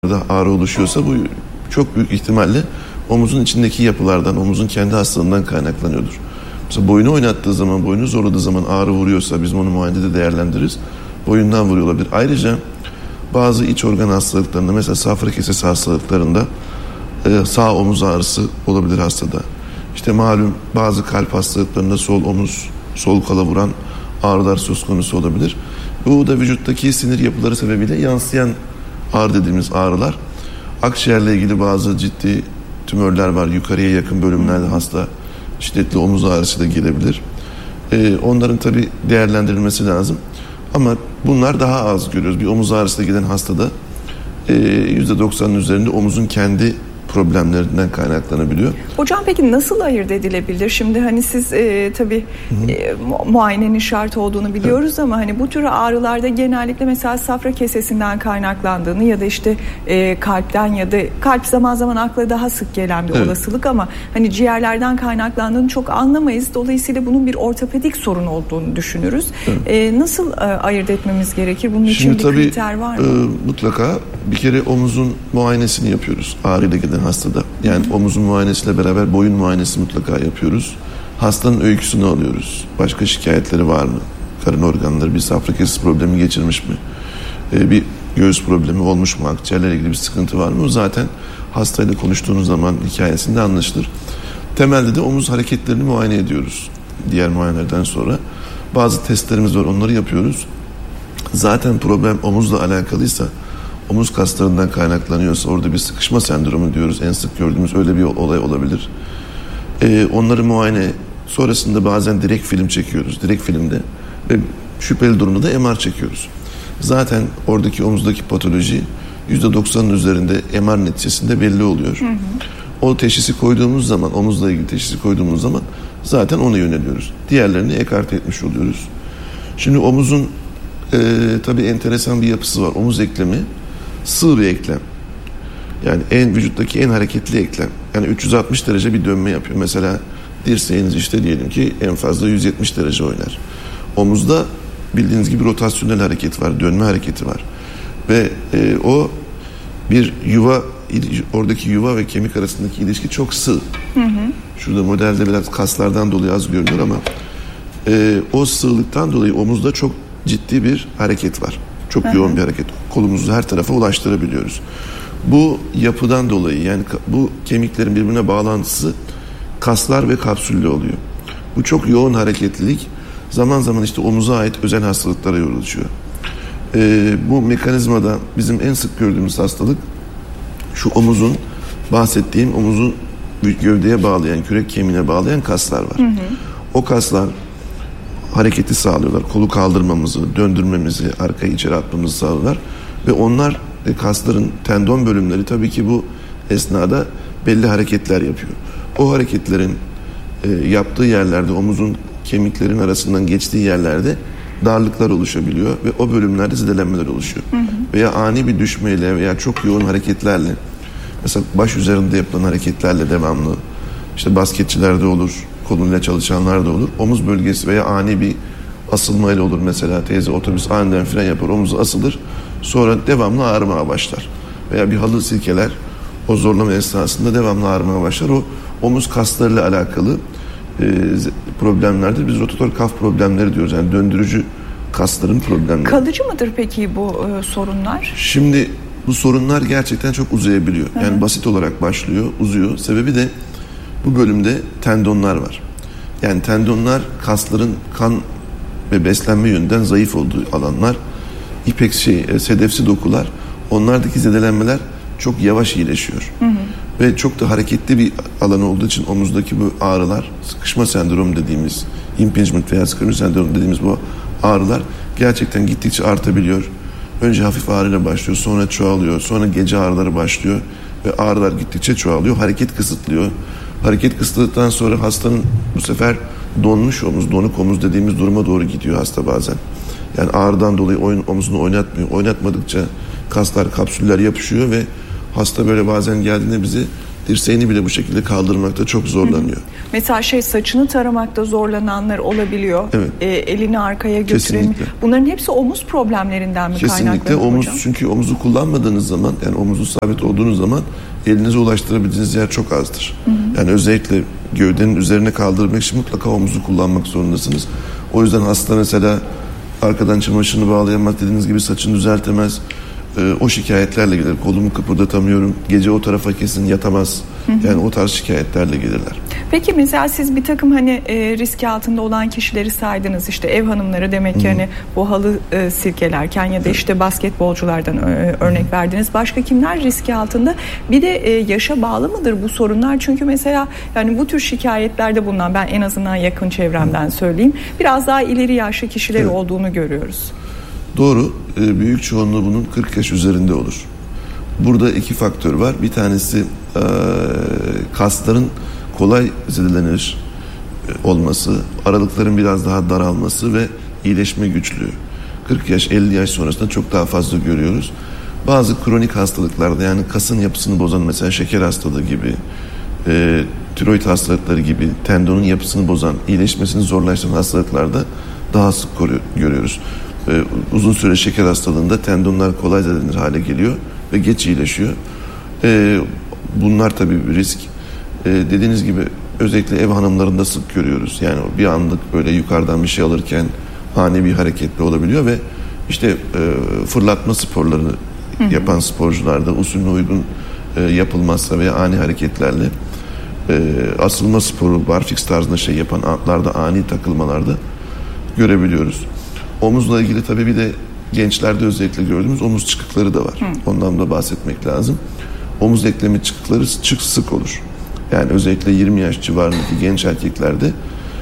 ağrı oluşuyorsa bu çok büyük ihtimalle omuzun içindeki yapılardan, omuzun kendi hastalığından kaynaklanıyordur. Mesela boynu oynattığı zaman, boynu zorladığı zaman ağrı vuruyorsa biz onu muayenede değerlendiririz. Boyundan vuruyor olabilir. Ayrıca bazı iç organ hastalıklarında, mesela safra kesesi hastalıklarında sağ omuz ağrısı olabilir hastada. İşte malum bazı kalp hastalıklarında sol omuz, sol kola vuran ağrılar söz konusu olabilir. Bu da vücuttaki sinir yapıları sebebiyle yansıyan ağrı dediğimiz ağrılar. Akciğerle ilgili bazı ciddi tümörler var. Yukarıya yakın bölümlerde hasta şiddetli omuz ağrısı da gelebilir. Onların tabii değerlendirilmesi lazım. Ama bunlar daha az görüyoruz. Bir omuz ağrısıyla giden hastada %90'ın üzerinde omuzun kendi problemlerinden kaynaklanabiliyor. Hocam peki nasıl ayırt edilebilir? Şimdi hani siz tabii muayenenin şart olduğunu biliyoruz, evet. Ama hani bu tür ağrılarda genellikle mesela safra kesesinden kaynaklandığını ya da işte kalpten ya da kalp zaman zaman akla daha sık gelen bir, evet. Olasılık ama hani ciğerlerden kaynaklandığını çok anlamayız. Dolayısıyla bunun bir ortopedik sorun olduğunu düşünürüz. Evet. Nasıl ayırt etmemiz gerekir? Bunun için bir kriter var mı? Mutlaka bir kere omuzun muayenesini yapıyoruz. Ağrıyla giden hastada. Yani omuzun muayenesiyle beraber boyun muayenesi mutlaka yapıyoruz. Hastanın öyküsünü alıyoruz. Başka şikayetleri var mı? Karın organları bir safra kesesi problemi geçirmiş mi? Bir göğüs problemi olmuş mu? Akciğerlerle ilgili bir sıkıntı var mı? O zaten hastayla konuştuğunuz zaman hikayesinde anlaşılır. Temelde de omuz hareketlerini muayene ediyoruz. Diğer muayenelerden sonra. Bazı testlerimiz var, onları yapıyoruz. Zaten problem omuzla alakalıysa, omuz kaslarından kaynaklanıyorsa, orada bir sıkışma sendromu diyoruz. En sık gördüğümüz öyle bir olay olabilir. Onları muayene sonrasında bazen direkt film çekiyoruz. Direkt filmde ve şüpheli durumda da MR çekiyoruz. Zaten oradaki omuzdaki patoloji %90'ın üzerinde MR neticesinde belli oluyor. Hı hı. O teşhisi koyduğumuz zaman, omuzla ilgili teşhisi koyduğumuz zaman zaten ona yöneliyoruz. Diğerlerini ekarte etmiş oluyoruz. Şimdi omuzun tabii enteresan bir yapısı var. Omuz eklemi sığ bir eklem. Yani vücuttaki en hareketli eklem. Yani 360 derece bir dönme yapıyor. Mesela dirseğiniz işte diyelim ki en fazla 170 derece oynar. Omuzda bildiğiniz gibi rotasyonel hareket var, dönme hareketi var. Ve o bir yuva, oradaki yuva ve kemik arasındaki ilişki çok sığ. Hı hı. Şurada modelde biraz kaslardan dolayı az görünüyor ama o sığlıktan dolayı omuzda çok ciddi bir hareket var. Çok yoğun bir hareket. Kolumuzu her tarafa ulaştırabiliyoruz. Bu yapıdan dolayı, yani bu kemiklerin birbirine bağlantısı kaslar ve kapsülle oluyor. Bu çok yoğun hareketlilik zaman zaman işte omuza ait özel hastalıklara yol açıyor. Bu mekanizmada bizim en sık gördüğümüz hastalık şu omuzun, bahsettiğim omuzun gövdeye bağlayan, kürek kemiğine bağlayan kaslar var. Hı hı. O kaslar hareketi sağlıyorlar. Kolu kaldırmamızı, döndürmemizi, arkaya içeri atmamızı sağlıyorlar. Ve onlar kasların tendon bölümleri tabii ki bu esnada belli hareketler yapıyor. O hareketlerin yaptığı yerlerde, omuzun kemiklerin arasından geçtiği yerlerde darlıklar oluşabiliyor ve o bölümlerde zedelenmeler oluşuyor. Hı hı. Veya ani bir düşmeyle veya çok yoğun hareketlerle, mesela baş üzerinde yapılan hareketlerle devamlı, işte basketçilerde olur, koluyla çalışanlar da olur. Omuz bölgesi veya ani bir asılmayla olur. Mesela teyze otobüs aniden fren yapar, omuzu asılır. Sonra devamlı ağrımaya başlar. Veya bir halı silkeler, o zorlama esnasında devamlı ağrımaya başlar. O omuz kaslarıyla alakalı problemlerdir. Biz rotator kaf problemleri diyoruz. Yani döndürücü kasların problemleri. Kalıcı mıdır peki bu sorunlar? Şimdi bu sorunlar gerçekten çok uzayabiliyor. Hı-hı. Yani basit olarak başlıyor, uzuyor. Sebebi de bu bölümde tendonlar var. Yani tendonlar kasların kan ve beslenme yönünden zayıf olduğu alanlar. Sedefsi dokular. Onlardaki zedelenmeler çok yavaş iyileşiyor. Hı hı. Ve çok da hareketli bir alan olduğu için omuzdaki bu ağrılar, sıkışma sendromu dediğimiz, impingement veya sıkışma sendromu dediğimiz bu ağrılar gerçekten gittikçe artabiliyor. Önce hafif ağrıyla başlıyor, sonra çoğalıyor, sonra gece ağrıları başlıyor ve ağrılar gittikçe çoğalıyor. Hareket kısıtlıyor. Hareket kısıtladıktan sonra hastanın bu sefer donmuş omuz, donuk omuz dediğimiz duruma doğru gidiyor hasta bazen. Yani ağrıdan dolayı omuzunu oynatmıyor. Oynatmadıkça kaslar, kapsüller yapışıyor ve hasta böyle bazen geldiğinde bize dirseğini bile bu şekilde kaldırmakta çok zorlanıyor. Mesela saçını taramakta zorlananlar olabiliyor. Evet. Elini arkaya götüremiyor. Bunların hepsi omuz problemlerinden mi kaynaklanıyor hocam? Kesinlikle omuz, çünkü omuzu kullanmadığınız zaman, yani omuzu sabit olduğunuz zaman elinize ulaştırabildiğiniz yer çok azdır. Yani özellikle gövdenin üzerine kaldırmak için mutlaka omuzu kullanmak zorundasınız. O yüzden hasta mesela arkadan çamaşırını bağlayamaz, dediğiniz gibi saçını düzeltemez. O şikayetlerle gelir. Kolumu kıpırdatamıyorum, gece o tarafa kesin yatamaz. Yani o tarz şikayetlerle gelirler. Peki mesela siz bir takım risk altında olan kişileri saydınız, işte ev hanımları, demek ki bu halı silkelerken ya da basketbolculardan örnek verdiniz. Başka kimler riski altında? Bir de yaşa bağlı mıdır bu sorunlar? Çünkü mesela yani bu tür şikayetlerde bulunan, ben en azından yakın çevremden söyleyeyim, biraz daha ileri yaşlı kişiler olduğunu görüyoruz. Doğru. Büyük çoğunluğu bunun 40 yaş üzerinde olur. Burada iki faktör var. Bir tanesi kasların kolay zedelenir olması, aralıkların biraz daha daralması ve iyileşme güçlüğü. 40 yaş, 50 yaş sonrasında çok daha fazla görüyoruz. Bazı kronik hastalıklarda, yani kasın yapısını bozan, mesela şeker hastalığı gibi, tiroid hastalıkları gibi, tendonun yapısını bozan, iyileşmesini zorlaştıran hastalıklarda daha sık görüyoruz. Uzun süre şeker hastalığında tendonlar kolay zedelenir hale geliyor ve geç iyileşiyor. Bunlar tabii bir risk. Dediğiniz gibi özellikle ev hanımlarında sık görüyoruz. Yani bir anlık böyle yukarıdan bir şey alırken ani bir hareketli olabiliyor ve fırlatma sporlarını yapan sporcularda usulüne uygun yapılmazsa veya ani hareketlerle asılma sporu, barfiks tarzında yapan atlarda ani takılmalarda görebiliyoruz. Omuzla ilgili tabii bir de gençlerde özellikle gördüğümüz omuz çıkıkları da var. Ondan da bahsetmek lazım. Omuz eklemi çıkıkları sık olur. Yani özellikle 20 yaş civarındaki genç erkeklerde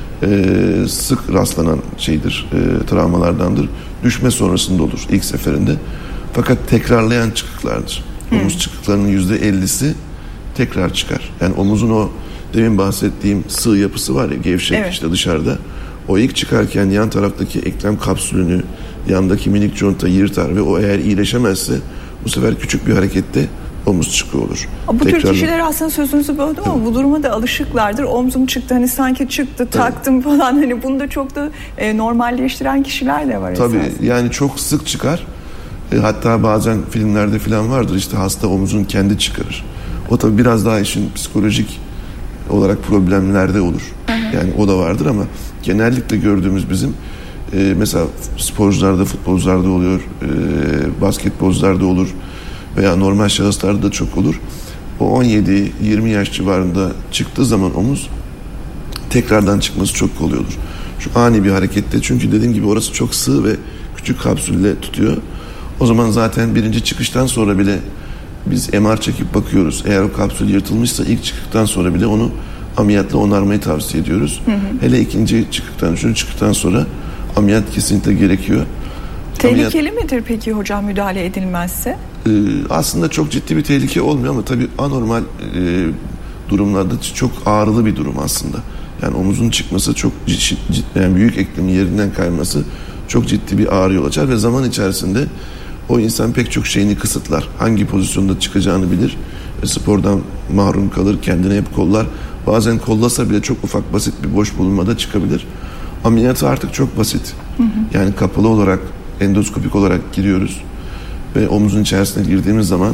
sık rastlanan travmalardandır. Düşme sonrasında olur ilk seferinde. Fakat tekrarlayan çıkıklardır. Omuz çıkıklarının %50'si tekrar çıkar. Yani omuzun o demin bahsettiğim sığ yapısı var ya, gevşek dışarıda. O ilk çıkarken yan taraftaki eklem kapsülünü, yandaki minik conta yırtar ve o eğer iyileşemezse bu sefer küçük bir harekette omuz çıkığı olur. Bu tür kişiler aslında, sözünüzü böldüm ama bu duruma da alışıklardır. Omzum çıktı, sanki çıktı, taktım falan. Bunu da çok da normalleştiren kişiler de var. Tabii yani çok sık çıkar. Hatta bazen filmlerde falan vardır, hasta omuzun kendi çıkarır. O tabii biraz daha işin psikolojik olarak problemlerde olur. Yani o da vardır ama genellikle gördüğümüz bizim mesela sporcularda, futbolcularda oluyor, basketbolcularda olur veya normal şahıslarda da çok olur. O 17-20 yaş civarında çıktığı zaman omuz tekrardan çıkması çok kolay olur. Şu ani bir harekette, çünkü dediğim gibi orası çok sığ ve küçük kapsülle tutuyor. O zaman zaten birinci çıkıştan sonra bile biz MR çekip bakıyoruz. Eğer o kapsül yırtılmışsa ilk çıktıktan sonra bile onu ameliyatla onarmayı tavsiye ediyoruz. Hele ikinci çıktıktan, üçüncü çıktıktan sonra ameliyat kesinlikle gerekiyor. Tehlikeli midir peki hocam müdahale edilmezse? Aslında çok ciddi bir tehlike olmuyor ama tabii anormal durumlarda çok ağrılı bir durum aslında. Yani omuzun çıkması çok yani büyük eklemin yerinden kayması çok ciddi bir ağrı yol açar ve zaman içerisinde o insan pek çok şeyini kısıtlar. Hangi pozisyonda çıkacağını bilir. Spordan mahrum kalır, kendine hep kollar. Bazen kollasa bile çok ufak basit bir boş bulunmada çıkabilir. Ameliyatı artık çok basit. Yani kapalı olarak, endoskopik olarak giriyoruz. Ve omuzun içerisine girdiğimiz zaman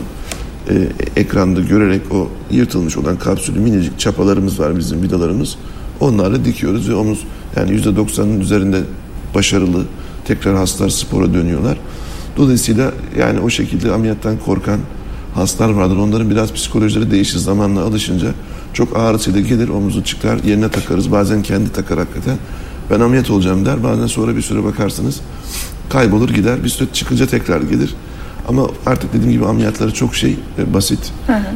ekranda görerek o yırtılmış olan kapsülü, minicik çapalarımız var bizim, vidalarımız. Onlarla dikiyoruz ve omuz yani %90'ın üzerinde başarılı. Tekrar hastalar spora dönüyorlar. Dolayısıyla yani o şekilde ameliyattan korkan hastalar vardır. Onların biraz psikolojileri değişir, zamanla alışınca çok ağrısıyla gelir, omuzu çıkar, yerine takarız. Bazen kendi takar hakikaten. Ben ameliyat olacağım der. Bazen sonra bir süre bakarsınız kaybolur gider. Bir süre çıkınca tekrar gelir. Ama artık dediğim gibi ameliyatları çok basit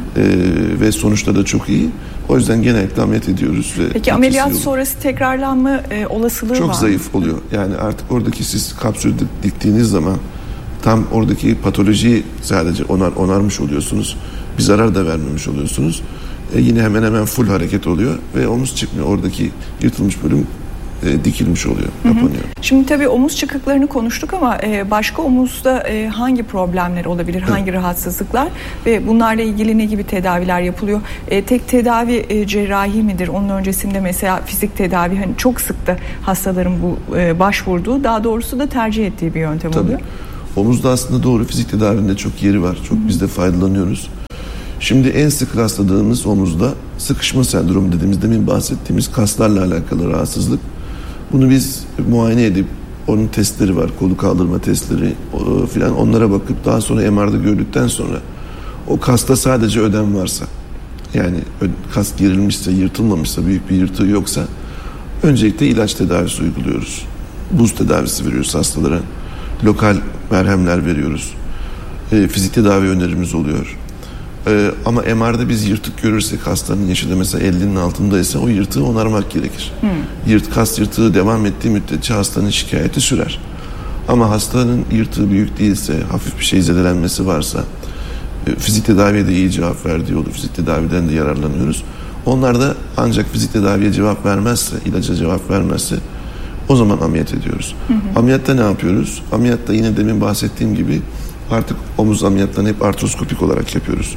ve sonuçları da çok iyi. O yüzden genellikle ameliyat ediyoruz. Peki ameliyat sonrası tekrarlanma olasılığı çok var mı? Zayıf oluyor. Yani artık oradaki siz kapsülü diktiğiniz zaman tam oradaki patolojiyi sadece onarmış oluyorsunuz. Bir zarar da vermemiş oluyorsunuz. Yine hemen hemen full hareket oluyor ve omuz çıkmıyor. Oradaki yırtılmış bölüm dikilmiş oluyor, kapanıyor. Şimdi tabii omuz çıkıklarını konuştuk ama başka omuzda hangi problemler olabilir, hangi rahatsızlıklar ve bunlarla ilgili ne gibi tedaviler yapılıyor? Tek tedavi cerrahi midir? Onun öncesinde mesela fizik tedavi, hani çok sık da hastaların bu başvurduğu, daha doğrusu da tercih ettiği bir yöntem oluyor. Tabii. Omuzda aslında doğru fizik tedavinin çok yeri var. Çok biz de faydalanıyoruz. Şimdi en sık rastladığımız omuzda sıkışma sendromu dediğimiz, demin bahsettiğimiz kaslarla alakalı rahatsızlık. Bunu biz muayene edip, onun testleri var, kolu kaldırma testleri filan, onlara bakıp daha sonra MR'da gördükten sonra o kasta sadece ödem varsa, yani kas gerilmişse, yırtılmamışsa, büyük bir yırtığı yoksa öncelikle ilaç tedavisi uyguluyoruz. Buz tedavisi veriyoruz hastalara. Lokal merhemler veriyoruz. Fizik tedavi önerimiz oluyor. Ama MR'da biz yırtık görürsek, hastanın yaşı da mesela 50'nin altındaysa o yırtığı onarmak gerekir. Kas yırtığı devam ettiği müddetçe hastanın şikayeti sürer. Ama hastanın yırtığı büyük değilse, hafif bir şey zedelenmesi varsa, fizik tedaviye de iyi cevap verdiği olur. Fizik tedaviden de yararlanıyoruz. Onlar da ancak fizik tedaviye cevap vermezse, ilaca cevap vermezse o zaman ameliyat ediyoruz. Ameliyatta ne yapıyoruz? Ameliyatta yine demin bahsettiğim gibi artık omuz ameliyatlarını hep artroskopik olarak yapıyoruz.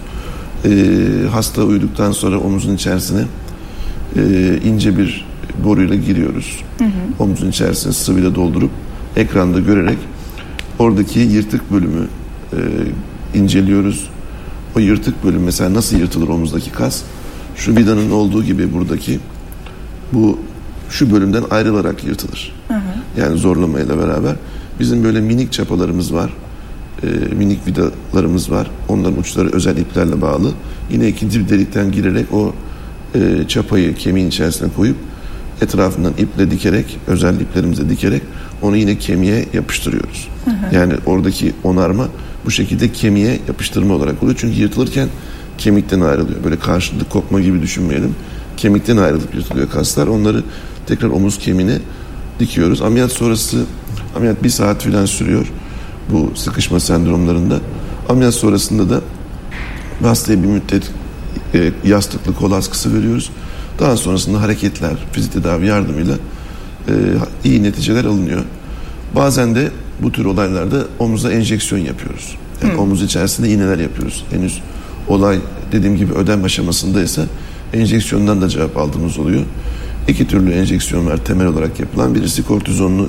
Hasta uyuduktan sonra omuzun içerisine ince bir boruyla giriyoruz. Omuzun içerisine sıvıyla doldurup ekranda görerek oradaki yırtık bölümü inceliyoruz. O yırtık bölüm mesela nasıl yırtılır omuzdaki kas? Şu vidanın olduğu gibi buradaki şu bölümden ayrılarak yırtılır. Yani zorlamayla beraber. Bizim böyle minik çapalarımız var. Minik vidalarımız var. Onların uçları özel iplerle bağlı. Yine ikinci bir delikten girerek o çapayı kemiğin içerisine koyup etrafından iple dikerek, özel iplerimize dikerek onu yine kemiğe yapıştırıyoruz. Yani oradaki onarma bu şekilde kemiğe yapıştırma olarak oluyor. Çünkü yırtılırken kemikten ayrılıyor. Böyle karşılıklı kopma gibi düşünmeyelim. Kemikten ayrılıp yırtılıyor kaslar. Onları tekrar omuz kemiğine dikiyoruz. Ameliyat sonrası, ameliyat 1 saat falan sürüyor bu sıkışma sendromlarında. Ameliyat sonrasında da hastaya bir müddet yastıklı kol askısı veriyoruz. Daha sonrasında hareketler, fizik tedavi yardımıyla iyi neticeler alınıyor. Bazen de bu tür olaylarda omuza enjeksiyon yapıyoruz. Yani omuz içerisinde iğneler yapıyoruz. Henüz olay dediğim gibi ödem aşamasındaysa enjeksiyondan da cevap aldığımız oluyor. 2 türlü enjeksiyon var temel olarak yapılan. Birisi kortizonlu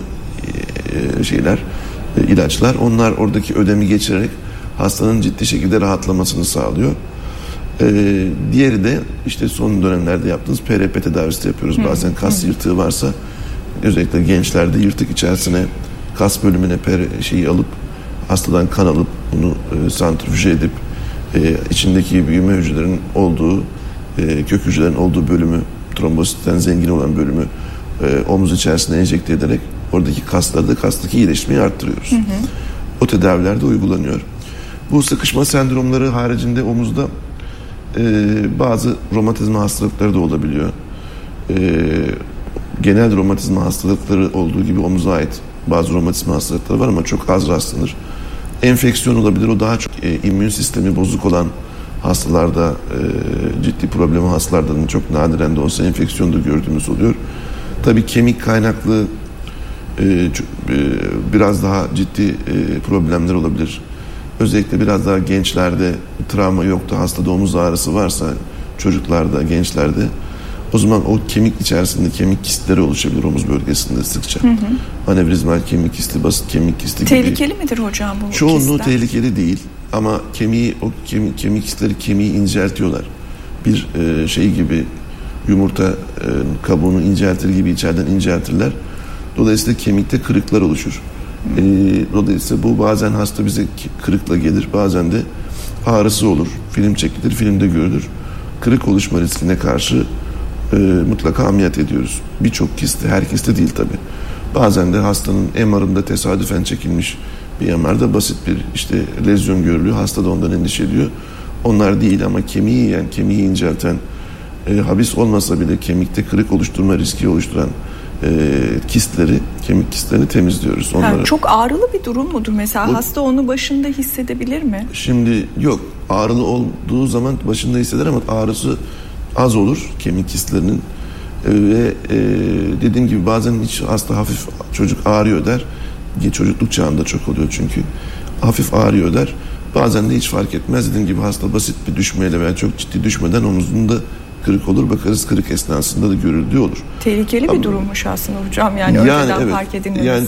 ilaçlar. Onlar oradaki ödemi geçirerek hastanın ciddi şekilde rahatlamasını sağlıyor. Diğeri de işte son dönemlerde yaptığımız PRP tedavisi yapıyoruz. Bazen kas yırtığı varsa, özellikle gençlerde yırtık içerisine kas bölümüne alıp hastadan kan alıp bunu santrifüje edip içindeki büyüme hücrelerinin olduğu, kök hücrelerin olduğu bölümü, trombositten zengin olan bölümü omuz içerisine enjekte ederek oradaki kastaki iyileşmeyi arttırıyoruz. O tedaviler de uygulanıyor. Bu sıkışma sendromları haricinde omuzda bazı romatizma hastalıkları da olabiliyor. Genel romatizma hastalıkları olduğu gibi omuza ait bazı romatizma hastalıkları var ama çok az rastlanır. Enfeksiyon olabilir. O daha çok immün sistemi bozuk olan hastalarda, ciddi problemi hastalardan çok nadiren de olsa enfeksiyon da gördüğümüz oluyor. Tabii kemik kaynaklı biraz daha ciddi problemler olabilir. Özellikle biraz daha gençlerde travma yoktu, hastada omuz ağrısı varsa çocuklarda, gençlerde o zaman o kemik içerisinde kemik kistleri oluşabilir omuz bölgesinde sıkça. Anevrizmal kemik kisti, basit kemik kisti gibi. Tehlikeli midir hocam bu çoğunluğu kistler? Tehlikeli değil ama kemik kistleri kemiği inceltiyorlar. Bir gibi yumurta kabuğunu inceltir gibi içeriden inceltirler. Dolayısıyla kemikte kırıklar oluşur. Dolayısıyla bu bazen hasta bize kırıkla gelir, bazen de ağrısı olur, film çekilir, filmde görülür. Kırık oluşma riskine karşı mutlaka ameliyat ediyoruz. Birçok kiste, her kiste değil tabi. Bazen de hastanın MR'ında tesadüfen çekilmiş bir MR'da basit bir lezyon görülüyor. Hasta da ondan endişe ediyor. Onlar değil ama kemiği incelten, habis olmasa bile kemikte kırık oluşturma riski oluşturan kemik kistlerini temizliyoruz. Yani çok ağrılı bir durum mudur mesela? Hasta onu başında hissedebilir mi? Şimdi yok. Ağrılı olduğu zaman başında hisseder ama ağrısı az olur kemik kistlerinin. Ve dediğim gibi bazen hiç hasta hafif çocuk ağrıyor der. Çocukluk çağında çok oluyor çünkü. Hafif ağrıyor der. Bazen de hiç fark etmez. Dediğim gibi hasta basit bir düşmeyle veya çok ciddi düşmeden omuzunda kırık olur. Bakarız kırık esnasında da görüldüğü olur. Tehlikeli bir durummuş aslında hocam. Yani önceden evet, fark edilmesi. Yani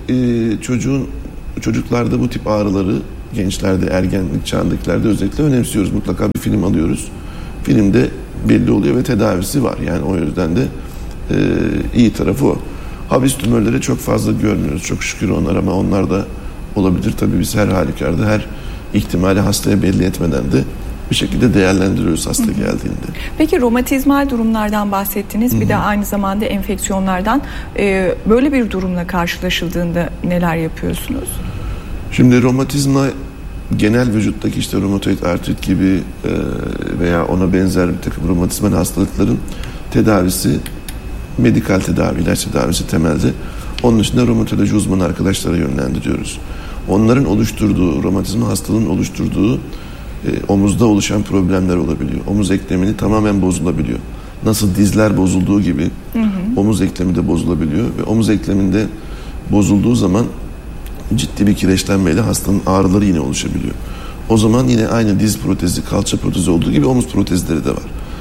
çocuklarda bu tip ağrıları gençlerde, ergenlik çağındakilerde özellikle önemsiyoruz. Mutlaka bir film alıyoruz. Filmde belli oluyor ve tedavisi var. Yani o yüzden de iyi tarafı o. Habis tümörleri çok fazla görmüyoruz. Çok şükür onlar, ama onlar da olabilir. Tabii biz her halükarda her ihtimali hastaya belli etmeden de bir şekilde değerlendiriyoruz hasta geldiğinde. Peki romatizmal durumlardan bahsettiniz. Bir de aynı zamanda enfeksiyonlardan. Böyle bir durumla karşılaşıldığında neler yapıyorsunuz? Şimdi romatizma genel vücuttaki işte romatoid artrit gibi veya ona benzer bir takım romatizmal hastalıkların tedavisi medikal tedavi, ilaç tedavisi temelde. Onun dışında romatoloji uzmanı arkadaşlara yönlendiriyoruz. Onların oluşturduğu, romatizma hastalığının oluşturduğu omuzda oluşan problemler olabiliyor. Omuz eklemini tamamen bozulabiliyor. Nasıl dizler bozulduğu gibi omuz eklemi de bozulabiliyor ve omuz ekleminde bozulduğu zaman ciddi bir kireçlenmeyle hastanın ağrıları yine oluşabiliyor. O zaman yine aynı diz protezi, kalça protezi olduğu gibi omuz protezleri de var.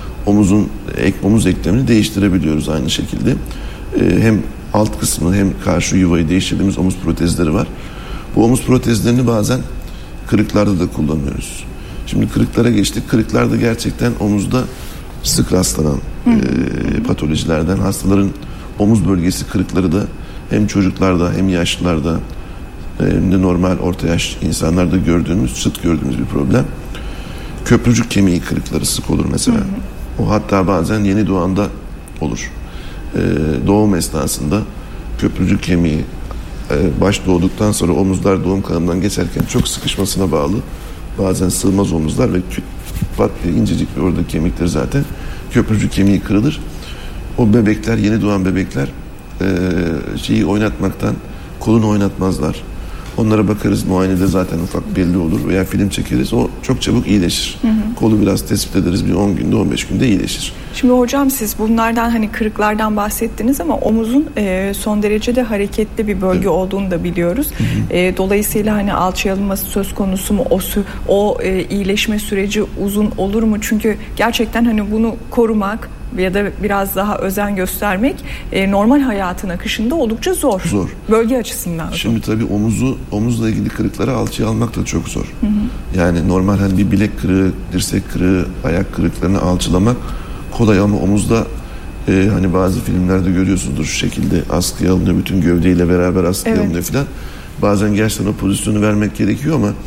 Omuz eklemini değiştirebiliyoruz aynı şekilde. Hem alt kısmı hem karşı yuvayı değiştirdiğimiz omuz protezleri var. Bu omuz protezlerini bazen kırıklarda da kullanıyoruz. Şimdi kırıklara geçtik. Kırıklarda gerçekten omuzda sık rastlanan patolojilerden, hastaların omuz bölgesi kırıkları da hem çocuklarda hem yaşlılarda hem de normal orta yaş insanlarda sık gördüğümüz bir problem. Köprücük kemiği kırıkları sık olur mesela. O hatta bazen yeni doğanda olur. Doğum esnasında köprücük kemiği baş doğduktan sonra omuzlar doğum kanalından geçerken çok sıkışmasına bağlı. Bazen sığmaz omuzlar ve pat diye incecik bir orada kemikleri zaten köprücük kemiği kırılır. O bebekler, yeni doğan bebekler şeyi oynatmaktan kolunu oynatmazlar. Onlara bakarız, muayenede zaten ufak belli olur veya film çekeriz. O çok çabuk iyileşir. Kolu biraz tespit ederiz. Bir 10 günde 15 günde iyileşir. Şimdi hocam siz bunlardan hani kırıklardan bahsettiniz ama omuzun son derece de hareketli bir bölge olduğunu da biliyoruz. Dolayısıyla hani alçıya alınması söz konusu mu? O iyileşme süreci uzun olur mu? Çünkü gerçekten hani bunu korumak ya da biraz daha özen göstermek normal hayatın akışında oldukça zor. Bölge açısından zor. Şimdi tabii omuzla ilgili kırıkları alçıya almak da çok zor. Yani normal hani bir bilek kırığı, dirsek kırığı, ayak kırıklarını alçılamak kolay ama omuzda hani bazı filmlerde görüyorsunuzdur şu şekilde askıya alınıyor, bütün gövdeyle beraber askıya alınıyor filan. Bazen gerçekten o pozisyonu vermek gerekiyor ama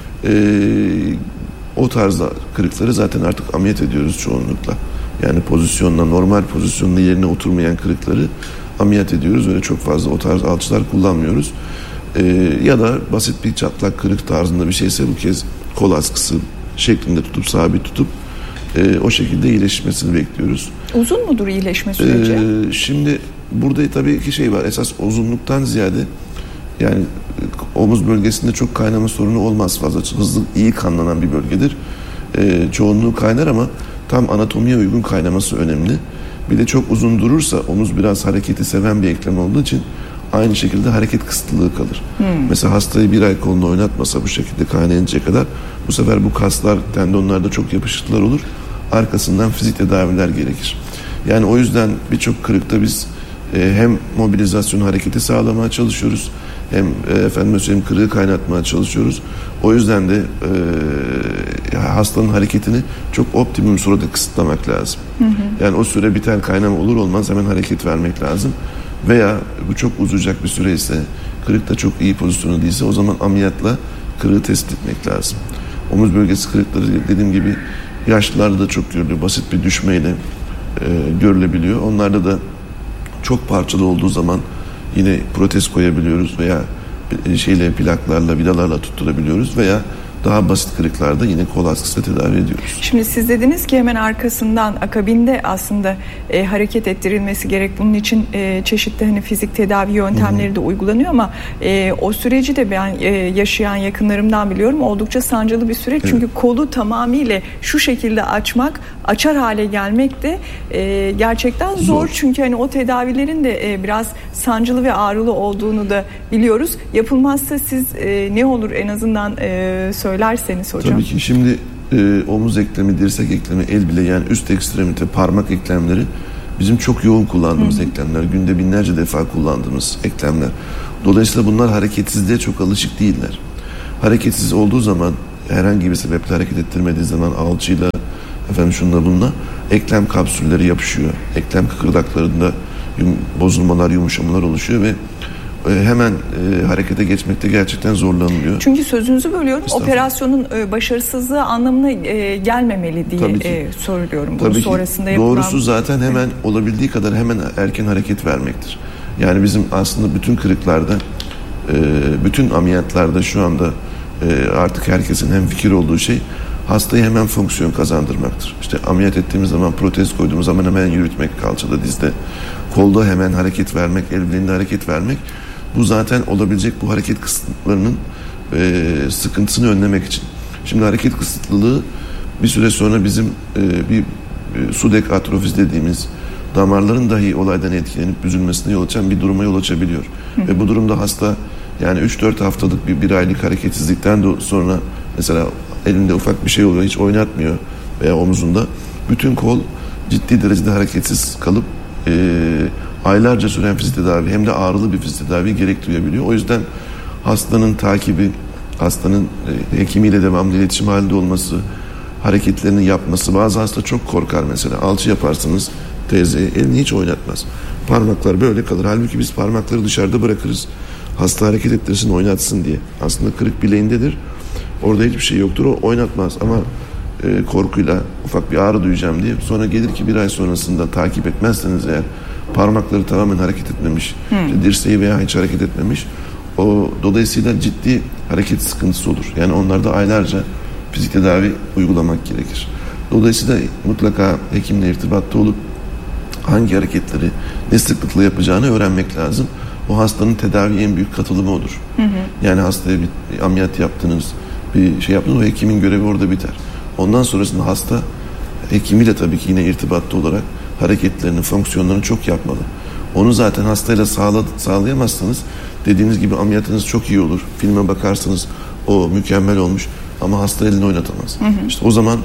o tarzda kırıkları zaten artık ameliyat ediyoruz çoğunlukla. Yani normal pozisyonla yerine oturmayan kırıkları ameliyat ediyoruz. Öyle çok fazla o tarz alçılar kullanmıyoruz. Ya da basit bir çatlak kırık tarzında bir şeyse bu kez kol askısı şeklinde tutup sabit tutup o şekilde iyileşmesini bekliyoruz. Uzun mudur iyileşme süreci? Şimdi burada tabii iki şey var. Esas uzunluktan ziyade yani omuz bölgesinde çok kaynama sorunu olmaz fazla. Hızlı, iyi kanlanan bir bölgedir. Çoğunluğu kaynar ama tam anatomiye uygun kaynaması önemli. Bir de çok uzun durursa omuz biraz hareketi seven bir eklem olduğu için aynı şekilde hareket kısıtlılığı kalır. Mesela hastayı bir ay kolunu oynatmasa bu şekilde kaynayıncaya kadar bu sefer bu kaslar, tendonlarda çok yapışıklılar olur. Arkasından fizik tedaviler gerekir. Yani o yüzden birçok kırıkta biz hem mobilizasyon hareketi sağlamaya çalışıyoruz hem kırığı kaynatmaya çalışıyoruz. O yüzden de hastanın hareketini çok optimum sürede kısıtlamak lazım. Yani o süre biten kaynama olur olmaz hemen hareket vermek lazım. Veya bu çok uzayacak bir süre ise kırık da çok iyi pozisyonu değilse o zaman ameliyatla kırığı tespit etmek lazım. Omuz bölgesi kırıkları dediğim gibi yaşlılarda da çok görülüyor. Basit bir düşmeyle görülebiliyor. Onlarda da çok parçalı olduğu zaman yine protez koyabiliyoruz veya plaklarla, vidalarla tutturabiliyoruz veya Daha basit kırıklarda yine kol askısıyla tedavi ediyoruz. Şimdi siz dediniz ki hemen arkasından, akabinde aslında hareket ettirilmesi gerek. Bunun için çeşitli hani fizik tedavi yöntemleri de uygulanıyor ama o süreci de ben yaşayan yakınlarımdan biliyorum. Oldukça sancılı bir süreç. Evet. Çünkü kolu tamamıyla şu şekilde açar hale gelmek de gerçekten zor. Çünkü hani o tedavilerin de biraz sancılı ve ağrılı olduğunu da biliyoruz. Yapılmazsa siz ne olur en azından söylerseniz hocam. Tabii ki şimdi omuz eklemi, dirsek eklemi, el bileği, yani üst ekstremite, parmak eklemleri bizim çok yoğun kullandığımız eklemler. Günde binlerce defa kullandığımız eklemler. Dolayısıyla bunlar hareketsizliğe çok alışık değiller. Hareketsiz olduğu zaman, herhangi bir sebeple hareket ettirmediği zaman alçıyla, şunla bununla eklem kapsülleri yapışıyor. Eklem kıkırdaklarında bozulmalar, yumuşamalar oluşuyor ve hemen harekete geçmekte gerçekten zorlanılıyor. Çünkü sözünüzü bölüyorum. Operasyonun başarısızlığı anlamına gelmemeli diye söylüyorum. Bunun sonrasında yapılan... Doğrusu zaten hemen olabildiği kadar hemen erken hareket vermektir. Yani bizim aslında bütün kırıklarda, bütün ameliyatlarda şu anda artık herkesin hemfikir olduğu şey hastayı hemen fonksiyon kazandırmaktır. İşte ameliyat ettiğimiz zaman, protez koyduğumuz zaman hemen yürütmek, kalçada, dizde, kolda hemen hareket vermek, el bileğinde hareket vermek. Bu zaten olabilecek bu hareket kısıtlarının sıkıntısını önlemek için. Şimdi hareket kısıtlılığı bir süre sonra bizim bir sudek atrofisi dediğimiz damarların dahi olaydan etkilenip büzülmesine yol açan bir duruma yol açabiliyor. Ve bu durumda hasta yani 3-4 haftalık bir aylık hareketsizlikten sonra mesela elinde ufak bir şey oluyor, hiç oynatmıyor veya omuzunda, bütün kol ciddi derecede hareketsiz kalıp aylarca süren fizik tedavi, hem de ağrılı bir fizik tedavi gerektiriyor. O yüzden hastanın takibi, hastanın hekimiyle devamlı iletişim halinde olması, hareketlerini yapması. Bazı hasta çok korkar mesela. Alçı yaparsınız, teyze elini hiç oynatmaz. Parmaklar böyle kalır. Halbuki biz parmakları dışarıda bırakırız. Hasta hareket ettirsin, oynatsın diye. Aslında kırık bileğindedir. Orada hiçbir şey yoktur. O oynatmaz ama korkuyla ufak bir ağrı duyacağım diye. Sonra gelir ki bir ay sonrasında takip etmezseniz eğer, parmakları tamamen hareket etmemiş, işte dirseği veya hiç hareket etmemiş, o dolayısıyla ciddi hareket sıkıntısı olur. Yani onlarda aylarca fizik tedavi uygulamak gerekir. Dolayısıyla mutlaka hekimle irtibatta olup hangi hareketleri ne sıklıkla yapacağını öğrenmek lazım. O hastanın tedavi en büyük katılımı olur. Yani hastaya bir ameliyat yaptınız, bir şey yaptınız, o hekimin görevi orada biter. Ondan sonrasında hasta hekimiyle tabii ki yine irtibatta olarak hareketlerini, fonksiyonlarını çok yapmalı. Onu zaten hastayla sağlayamazsanız dediğiniz gibi ameliyatınız çok iyi olur. Filme bakarsanız o mükemmel olmuş ama hasta elini oynatamaz. İşte o zaman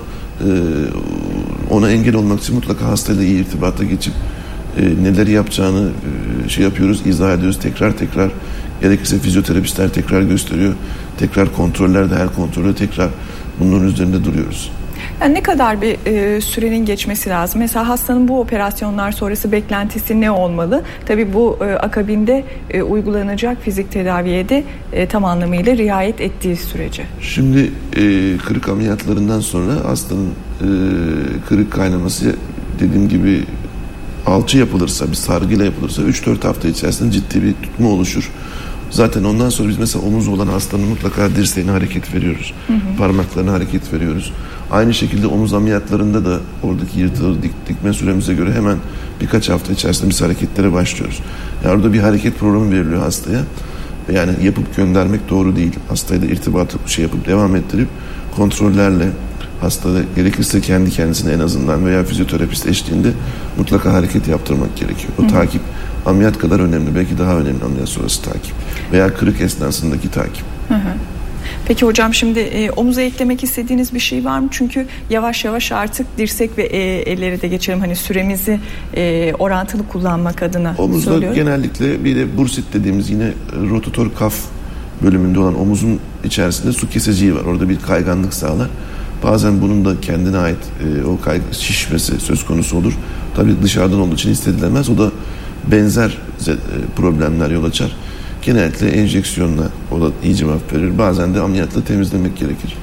ona engel olmak için mutlaka hastayla iyi irtibata geçip neleri yapacağını yapıyoruz, izah ediyoruz. Tekrar gerekirse fizyoterapistler tekrar gösteriyor. Tekrar kontrollerde, her kontrolde tekrar bunların üzerinde duruyoruz. Yani ne kadar bir sürenin geçmesi lazım? Mesela hastanın bu operasyonlar sonrası beklentisi ne olmalı? Tabii bu akabinde uygulanacak fizik tedaviye de tam anlamıyla riayet ettiği sürece. Şimdi kırık ameliyatlarından sonra hastanın kırık kaynaması, dediğim gibi alçı yapılırsa, bir sargıyla yapılırsa 3-4 hafta içerisinde ciddi bir tutma oluşur. Zaten ondan sonra biz mesela omuz olan hastanın mutlaka dirseğine hareket veriyoruz. Parmaklarına hareket veriyoruz. Aynı şekilde omuz ameliyatlarında da oradaki yırtılır dikme süremize göre hemen birkaç hafta içerisinde biz hareketlere başlıyoruz. Yani orada bir hareket programı veriliyor hastaya. Yani yapıp göndermek doğru değil. Hastayla irtibatı yapıp devam ettirip kontrollerle, hastada gerekirse kendi kendisine en azından veya fizyoterapist eşliğinde mutlaka hareket yaptırmak gerekiyor. O takip ameliyat kadar önemli. Belki daha önemli ameliyat sonrası takip. Veya kırık esnasındaki takip. Peki hocam, şimdi omuza eklemek istediğiniz bir şey var mı? Çünkü yavaş yavaş artık dirsek ve elleri de geçelim. Hani süremizi orantılı kullanmak adına omuzda söylüyorum. Genellikle bir de bursit dediğimiz yine rotator kaf bölümünde olan omuzun içerisinde su keseciği var. Orada bir kayganlık sağlar. Bazen bunun da kendine ait o şişmesi söz konusu olur. Tabii dışarıdan olduğu için hissedilemez. O da benzer problemler yol açar. Genellikle enjeksiyonla o da iyi cevap verir. Bazen de ameliyatla temizlemek gerekir.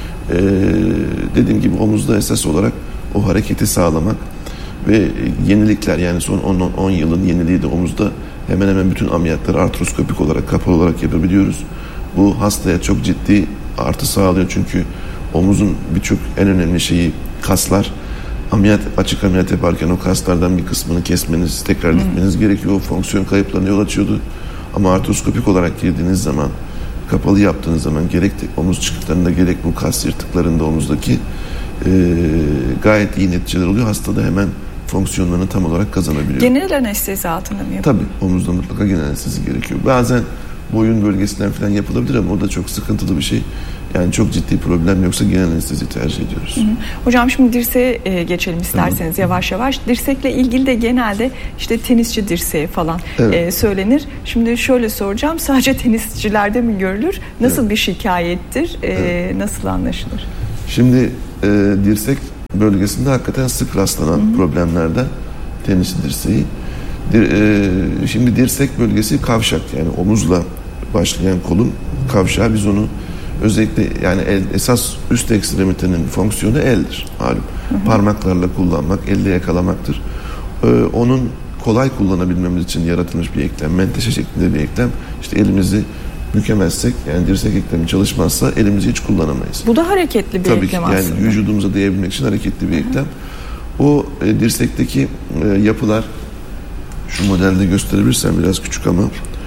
Dediğim gibi omuzda esas olarak o hareketi sağlamak ve yenilikler, yani son 10 yılın yeniliği de omuzda hemen hemen bütün ameliyatları artroskopik olarak, kapalı olarak yapabiliyoruz. Bu hastaya çok ciddi artı sağlıyor çünkü omuzun birçok en önemli şeyi kaslar. Açık ameliyat yaparken o kaslardan bir kısmını kesmeniz, tekrar dikmeniz gerekiyor. O fonksiyon kayıplarına yol açıyordu. Ama artroskopik olarak girdiğiniz zaman, kapalı yaptığınız zaman gerek omuz çıkıklarında gerek bu kas yırtıklarında omuzdaki gayet iyi neticeler oluyor. Hasta da hemen fonksiyonlarını tam olarak kazanabiliyor. Genel anestezi altında mı yapılıyor? Tabii omuzda mutlaka genel anestezi gerekiyor. Bazen boyun bölgesinden falan yapılabilir ama o da çok sıkıntılı bir şey. Yani çok ciddi problem yoksa genel anestezi tercih ediyoruz. Hocam şimdi dirseğe geçelim isterseniz yavaş yavaş. Dirsekle ilgili de genelde işte tenisçi dirseği falan söylenir. Şimdi şöyle soracağım, sadece tenisçilerde mi görülür? Nasıl bir şikayettir? Nasıl anlaşılır? Şimdi dirsek bölgesinde hakikaten sık rastlanan problemlerden tenisçi dirseği. Şimdi dirsek bölgesi kavşak, yani omuzla başlayan kolun kavşağı, biz onu özellikle yani esas üst ekstremitenin fonksiyonu eldir malum. Parmaklarla kullanmak, elle yakalamaktır. Onun kolay kullanabilmemiz için yaratılmış bir eklem, menteşe şeklinde bir eklem. İşte elimizi bükemezsek, yani dirsek eklemi çalışmazsa elimizi hiç kullanamayız. Bu da hareketli bir tabii eklem ki, aslında. yani vücudumuza değebilmek için hareketli bir eklem. O dirsekteki yapılar, şu modelde gösterebilirsem, biraz küçük ama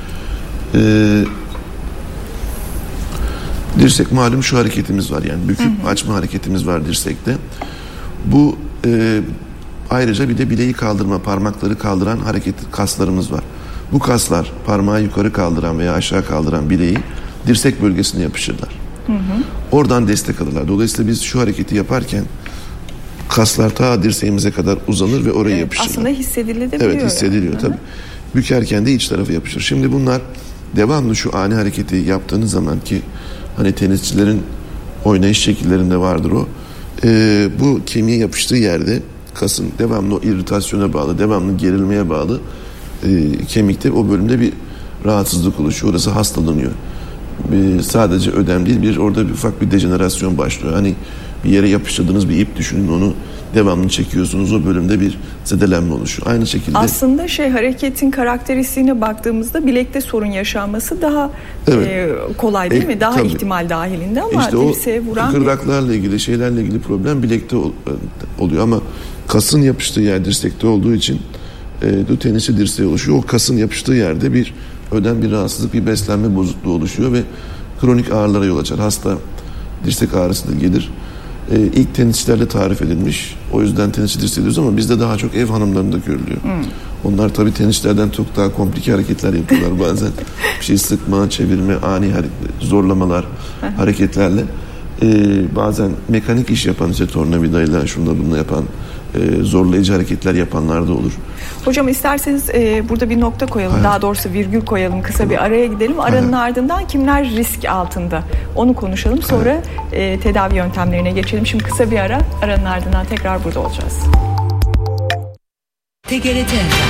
dirsek malum şu hareketimiz var, yani büküp açma hareketimiz var dirsekte. Bu ayrıca bir de bileği kaldırma, parmakları kaldıran kaslarımız var. Bu kaslar parmağı yukarı kaldıran veya aşağı kaldıran bileği dirsek bölgesine yapışırlar. Oradan destek alırlar. Dolayısıyla biz şu hareketi yaparken kaslar ta dirseğimize kadar uzanır ve oraya yapışırlar. Aslında hissedilebiliyor. Evet, hissediliyor tabii. Bükerken de iç tarafa yapışır. Şimdi bunlar devamlı şu ani hareketi yaptığınız zaman, ki hani tenisçilerin oynayış şekillerinde vardır o. Bu kemiğe yapıştığı yerde kasın devamlı o irritasyona bağlı, devamlı gerilmeye bağlı kemikte o bölümde bir rahatsızlık oluşuyor. Orası hastalanıyor. Sadece ödem değil, orada bir ufak bir dejenerasyon başlıyor. Hani bir yere yapıştırdığınız bir ip düşünün, onu devamlı çekiyorsunuz, o bölümde bir zedelenme oluşuyor. Aynı şekilde aslında hareketin karakteristiğine baktığımızda bilekte sorun yaşanması daha kolay değil mi? Daha tabii. ihtimal dahilinde ama işte dirseğe vuran kıkırdaklarla ilgili şeylerle ilgili problem bilekte oluyor ama kasın yapıştığı yer dirsekte olduğu için tenisçi dirseği oluşuyor. O kasın yapıştığı yerde bir ödem, bir rahatsızlık, bir beslenme bozukluğu oluşuyor ve kronik ağrılara yol açar. Hasta dirsek ağrısı da gelir. İlk tenisçilerle tarif edilmiş. O yüzden tenisçi dirseği diyoruz ama bizde daha çok ev hanımlarında görülüyor. Onlar tabii tenisçilerden çok daha komplike hareketler yapıyorlar bazen. Bir şey sıkma, çevirme, ani zorlamalar, hareketlerle. Bazen mekanik iş yapan, işte tornavidayla şunda bununla yapan, zorlayıcı hareketler yapanlar da olur. Hocam isterseniz burada bir nokta koyalım. Daha doğrusu virgül koyalım. Kısa bir araya gidelim. Aranın ardından kimler risk altında? Onu konuşalım. Sonra tedavi yöntemlerine geçelim. Şimdi kısa bir ara. Aranın ardından tekrar burada olacağız. TGRT.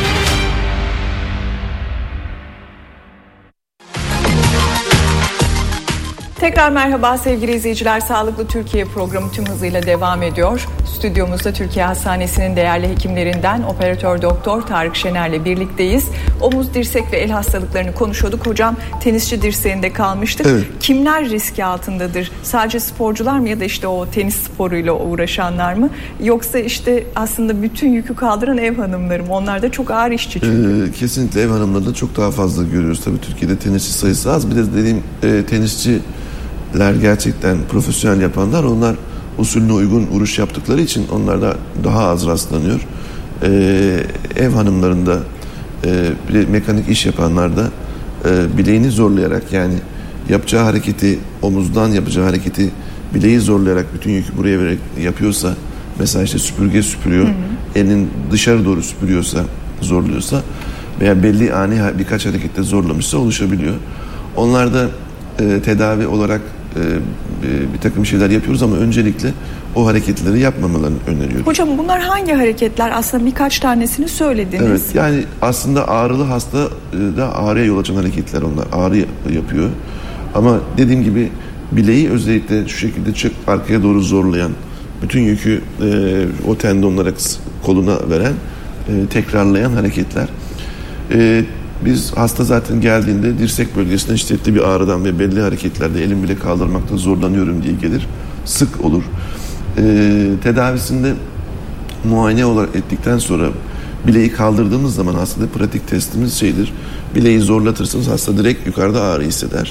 Tekrar merhaba sevgili izleyiciler. Sağlıklı Türkiye programı tüm hızıyla devam ediyor. Stüdyomuzda Türkiye Hastanesi'nin değerli hekimlerinden operatör doktor Tarık Şener'le birlikteyiz. Omuz, dirsek ve el hastalıklarını konuşuyorduk. Hocam tenisçi dirseğinde kalmıştık. Evet. Kimler riski altındadır? Sadece sporcular mı ya da o tenis sporuyla uğraşanlar mı? Yoksa aslında bütün yükü kaldıran ev hanımları mı? Onlar da çok ağır işçi çünkü. Kesinlikle ev hanımlarında çok daha fazla görüyoruz. Tabii Türkiye'de tenisçi sayısı az. Bir de dediğim tenisçi gerçekten profesyonel yapanlar, onlar usulüne uygun vuruş yaptıkları için onlar da daha az rastlanıyor. Ev hanımlarında mekanik iş yapanlar da bileğini zorlayarak, yani yapacağı hareketi, omuzdan yapacağı hareketi bileği zorlayarak bütün yükü buraya vererek yapıyorsa, mesela süpürge süpürüyor, elinin dışarı doğru süpürüyorsa, zorluyorsa veya belli ani birkaç harekette zorlamışsa oluşabiliyor. Onlar da tedavi olarak bir takım şeyler yapıyoruz ama öncelikle o hareketleri yapmamalarını öneriyoruz. Hocam bunlar hangi hareketler? Aslında birkaç tanesini söylediniz. Evet, yani aslında ağrılı hasta da ağrıya yol açan hareketler, onlar ağrı yapıyor. Ama dediğim gibi bileği özellikle şu şekilde çok arkaya doğru zorlayan, bütün yükü o tendonlara, koluna veren, tekrarlayan hareketler. Biz hasta zaten geldiğinde dirsek bölgesinde şiddetli bir ağrıdan ve belli hareketlerde elim bile kaldırmakta zorlanıyorum diye gelir. Sık olur. Tedavisinde muayene olarak ettikten sonra bileği kaldırdığımız zaman aslında pratik testimiz şeydir. Bileği zorlatırsınız, hasta direkt yukarıda ağrı hisseder.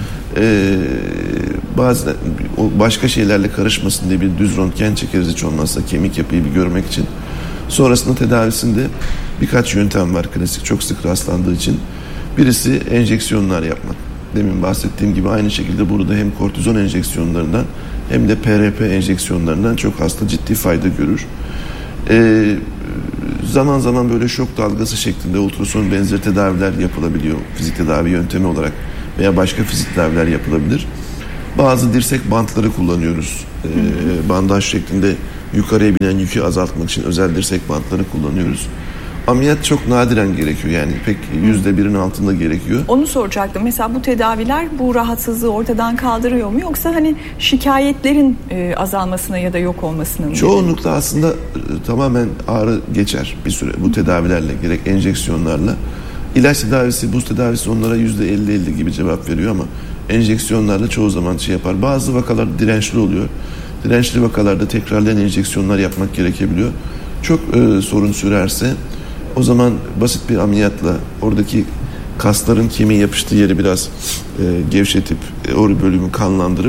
Bazen başka şeylerle karışmasın diye bir düz röntgen çekeriz hiç olmazsa kemik yapıyı bir görmek için. Sonrasında tedavisinde birkaç yöntem var klasik, çok sık rastlandığı için. Birisi enjeksiyonlar yapmak. Demin bahsettiğim gibi aynı şekilde burada hem kortizon enjeksiyonlarından hem de PRP enjeksiyonlarından çok hasta ciddi fayda görür. Zaman zaman böyle şok dalgası şeklinde ultrason benzeri tedaviler yapılabiliyor. Fizik tedavi yöntemi olarak veya başka fizik tedaviler yapılabilir. Bazı dirsek bantları kullanıyoruz. Bandaj şeklinde yukarıya binen yükü azaltmak için özel dirsek bantları kullanıyoruz. Ameliyat çok nadiren gerekiyor, yani pek %1'in altında gerekiyor. Onu soracaktım. Mesela bu tedaviler bu rahatsızlığı ortadan kaldırıyor mu, yoksa hani şikayetlerin azalmasına ya da yok olmasına mı? Çoğunlukla aslında tamamen ağrı geçer bir süre bu tedavilerle, gerek enjeksiyonlarla. İlaç tedavisi, buz tedavisi onlara %50-50 gibi cevap veriyor ama enjeksiyonlarla çoğu zaman şey yapar. Bazı vakalar dirençli oluyor. Dirençli vakalarda tekrarlayan enjeksiyonlar yapmak gerekebiliyor. Çok sorun sürerse o zaman basit bir ameliyatla oradaki kasların kemiğe yapıştığı yeri biraz gevşetip o bölümü kanlandırıp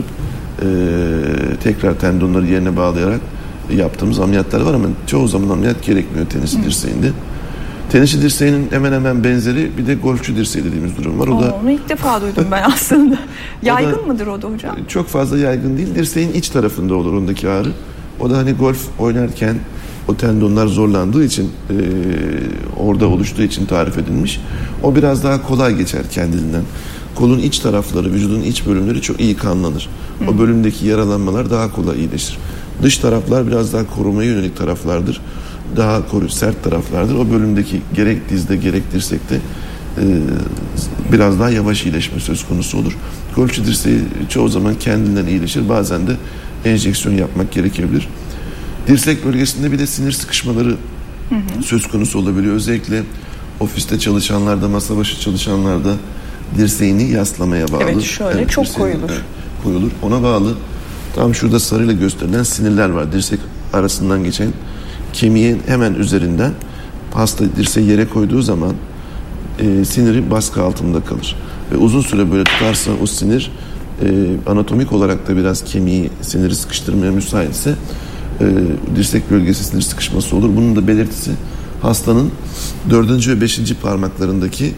tekrar tendonları yerine bağlayarak yaptığımız ameliyatlar var ama çoğu zaman ameliyat gerekmiyor tenisi dirseğinde. Tenisi dirseğinin hemen hemen benzeri bir de golfçü dirseği dediğimiz durum var. Onu ilk defa duydum ben aslında. Yaygın mıdır o da hocam? Çok fazla yaygın değil. Dirseğin iç tarafında olur ondaki ağrı. O da hani golf oynarken o tendonlar zorlandığı için orada oluştuğu için tarif edilmiş. O biraz daha kolay geçer kendiliğinden. Kolun iç tarafları, vücudun iç bölümleri çok iyi kanlanır. O bölümdeki yaralanmalar daha kolay iyileşir. Dış taraflar biraz daha korumaya yönelik taraflardır. Daha sert taraflardır. O bölümdeki gerek dizde gerek dirsekte biraz daha yavaş iyileşme söz konusu olur. Golfçü dirseği çoğu zaman kendinden iyileşir. Bazen de enjeksiyon yapmak gerekebilir. Dirsek bölgesinde bir de sinir sıkışmaları söz konusu olabiliyor. Özellikle ofiste çalışanlarda, masa başı çalışanlarda dirseğini yaslamaya bağlı. Evet, şöyle çok koyulur. Koyulur. Ona bağlı tam şurada sarıyla gösterilen sinirler var. Dirsek arasından geçen kemiğin hemen üzerinden hasta dirseği yere koyduğu zaman siniri baskı altında kalır. Ve uzun süre böyle tutarsa o sinir anatomik olarak da biraz kemiği, siniri sıkıştırmaya müsaitse dirsek bölgesi sinir sıkışması olur. Bunun da belirtisi hastanın 4. ve 5. parmaklarındaki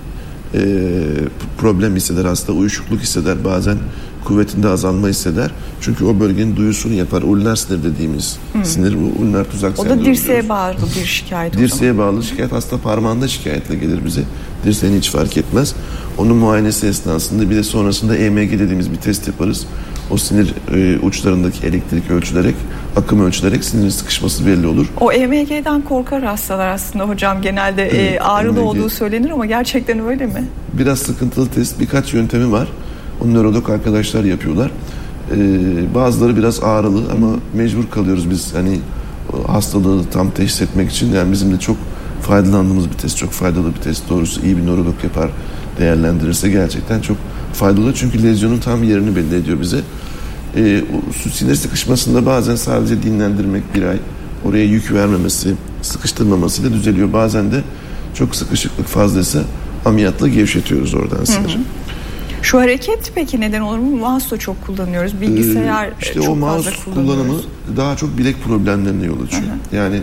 problem hisseder hasta, uyuşukluk hisseder, bazen kuvvetinde azalma hisseder. Çünkü o bölgenin duyusunu yapar. Ulnar sinir dediğimiz sinir, ulnar tuzak sendromu. O da dirseğe bağlı bir şikayet. Dirseğe bağlı şikayet, hasta parmağında şikayetle gelir bize. Dirseğini hiç fark etmez. Onun muayenesi esnasında bir de sonrasında EMG dediğimiz bir test yaparız. O sinir uçlarındaki elektrik ölçülerek, akım ölçülerek sinirin sıkışması belli olur. O EMG'den korkar hastalar aslında hocam. Genelde ağrılı olduğu söylenir ama gerçekten öyle mi? Biraz sıkıntılı test. Birkaç yöntemi var. O nörolog arkadaşlar yapıyorlar. Bazıları biraz ağrılı ama mecbur kalıyoruz biz hani hastalığı tam teşhis etmek için. Yani bizim de çok faydalandığımız bir test, çok faydalı bir test. Doğrusu iyi bir nörolog yapar, değerlendirirse gerçekten çok faydalı. Çünkü lezyonun tam yerini belli ediyor bize. Sinir sıkışmasında bazen sadece dinlendirmek bir ay, oraya yük vermemesi, sıkıştırmamasıyla düzeliyor. Bazen de çok sıkışıklık fazlaysa ameliyatla gevşetiyoruz oradan sinir. Şu hareket peki neden olur mu? Mouse da çok kullanıyoruz. Bilgisayar işte çok o mouse fazla kullanıyoruz. kullanımı daha çok bilek problemlerine yol açıyor. Yani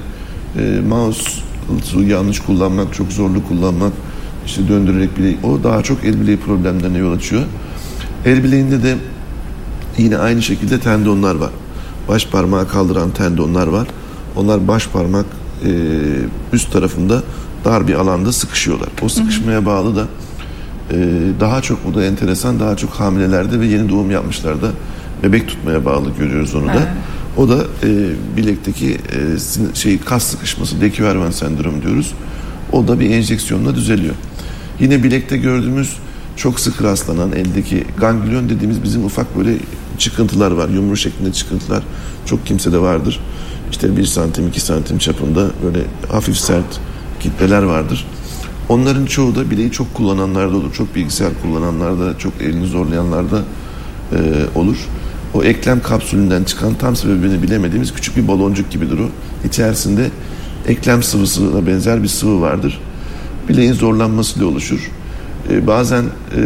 mouse'u yanlış kullanmak, çok zorlu kullanmak, işte döndürerek bileği, o daha çok el bileği problemlerine yol açıyor. El bileğinde de yine aynı şekilde tendonlar var. Baş parmağı kaldıran tendonlar var. Onlar baş parmak üst tarafında dar bir alanda sıkışıyorlar. O sıkışmaya bağlı da daha çok, bu da enteresan, daha çok hamilelerde ve yeni doğum yapmışlarda bebek tutmaya bağlı görüyoruz onu da. O da bilekteki kas sıkışması, de Quervain sendromu diyoruz. O da bir enjeksiyonla düzeliyor. Yine bilekte gördüğümüz çok sık rastlanan eldeki ganglion dediğimiz bizim ufak böyle çıkıntılar var. Yumru şeklinde çıkıntılar. Çok kimsede vardır. İşte 1 santim 2 santim çapında böyle hafif sert kitleler vardır. Onların çoğu da bileği çok kullananlarda olur. Çok bilgisayar kullananlarda, çok elini zorlayanlarda olur. O eklem kapsülünden çıkan, tam sebebini bilemediğimiz küçük bir baloncuk gibidir o. İçerisinde eklem sıvısına benzer bir sıvı vardır. Bileğin zorlanmasıyla oluşur. Bazen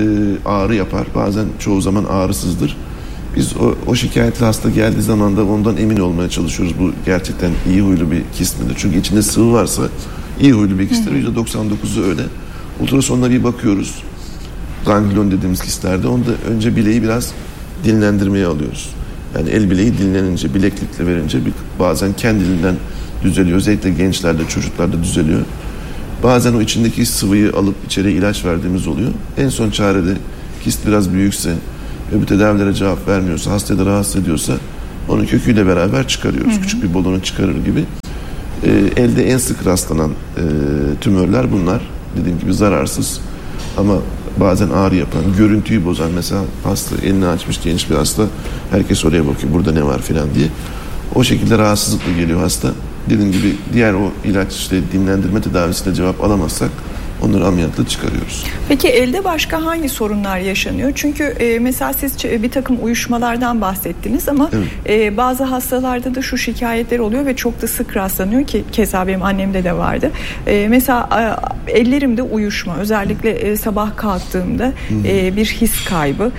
ağrı yapar, bazen çoğu zaman ağrısızdır. Biz o şikayetli hasta geldiği zaman da ondan emin olmaya çalışıyoruz. Bu gerçekten iyi huylu bir kist midir? Çünkü içinde sıvı varsa iyi huylu bir kisttir. %99'u öyle. Ultrasonda bir bakıyoruz. Ganglion dediğimiz kistlerde. Onda önce bileği biraz dinlendirmeye alıyoruz. Yani el bileği dinlenince, bileklikle verince bazen kendiliğinden düzeliyor. Özellikle gençlerde, çocuklarda düzeliyor. Bazen o içindeki sıvıyı alıp içeriye ilaç verdiğimiz oluyor. En son çarede kist biraz büyükse ve bu tedavilere cevap vermiyorsa, hastayı da rahatsız ediyorsa onu köküyle beraber çıkarıyoruz. Küçük bir balonu çıkarır gibi. Elde en sık rastlanan tümörler bunlar. Dediğim gibi zararsız ama bazen ağrı yapan, görüntüyü bozan, mesela hasta elini açmış genç bir hasta, herkes oraya bakıyor burada ne var filan diye. O şekilde rahatsızlıkla geliyor hasta. Dediğim gibi diğer o ilaç işte dinlendirme tedavisiyle cevap alamazsak onları ameliyatla çıkarıyoruz. Peki elde başka hangi sorunlar yaşanıyor? Çünkü mesela siz bir takım uyuşmalardan bahsettiniz ama evet, bazı hastalarda da şu şikayetler oluyor ve çok da sık rastlanıyor ki keza benim annemde de vardı. Mesela ellerimde uyuşma, özellikle sabah kalktığımda bir his kaybı